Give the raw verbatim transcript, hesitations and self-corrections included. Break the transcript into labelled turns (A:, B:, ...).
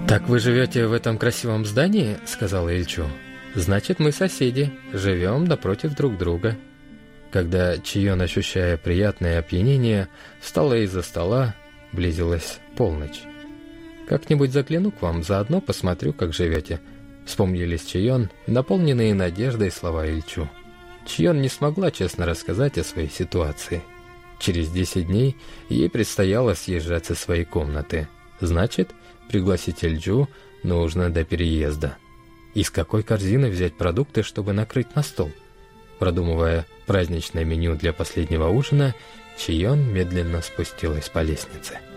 A: «Так вы живете в этом красивом здании?» — сказала Ильчу. «Значит, мы соседи, живем напротив друг друга». Когда Чион, ощущая приятное опьянение, встала из-за стола, близилась полночь. «Как-нибудь загляну к вам, заодно посмотрю, как живете», — вспомнились Чион, наполненные надеждой слова Ильчу. Чион не смогла честно рассказать о своей ситуации. Через десять дней ей предстояло съезжать со своей комнаты. Значит, пригласить Ильчу нужно до переезда. Из какой корзины взять продукты, чтобы накрыть на стол? Продумывая праздничное меню для последнего ужина, Чион медленно спустилась по лестнице.